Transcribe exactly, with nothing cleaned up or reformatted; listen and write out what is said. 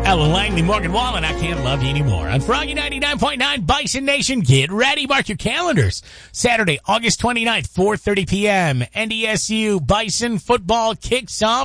Ellen Langley, Morgan Wallen, I Can't Love You Anymore. On Froggy ninety-nine point nine, Bison Nation, get ready. Mark your calendars. Saturday, August twenty-ninth, four thirty p.m. N D S U Bison football kicks off.